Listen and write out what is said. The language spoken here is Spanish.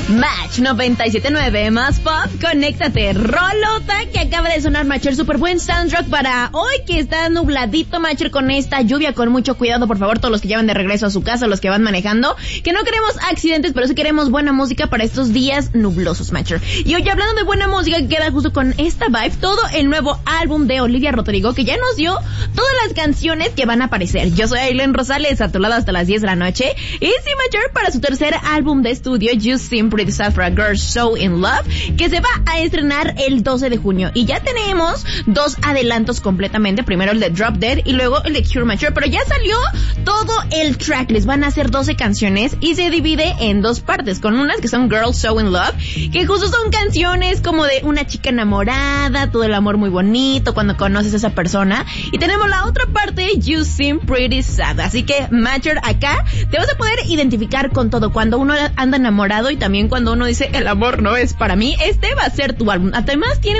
Match 97.9 más pop, conéctate. Rolota que acaba de sonar, Matcher. Súper buen soundtrack para hoy que está nubladito, Matcher, con esta lluvia. Con mucho cuidado, por favor, todos los que llevan de regreso a su casa, los que van manejando, que no queremos accidentes, pero sí queremos buena música para estos días nublosos, Matcher. Y hoy, hablando de buena música, queda justo con esta vibe todo el nuevo álbum de Olivia Rodrigo, que ya nos dio todas las canciones que van a aparecer. Yo soy Aileen Rosales, a tu lado hasta las 10 de la noche. Y sí, Matcher, para su tercer álbum de estudio, You Seem Pretty Sad for a Girl So In Love, que se va a estrenar el 12 de junio. Y ya tenemos dos adelantos completamente. Primero el de Drop Dead y luego el de Cure, Matcher. Pero ya salió todo el tracklist. Van a ser 12 canciones y se divide en dos partes, con unas que son Girl So In Love, que justo son canciones como de una chica enamorada, todo el amor muy bonito cuando conoces a esa persona. Y tenemos la otra parte, You Seem Pretty Sad. Así que, Matcher, acá te vas a poder identificar con todo, cuando uno anda enamorado y también cuando uno dice el amor no es para mí. Este va a ser tu álbum. Además tiene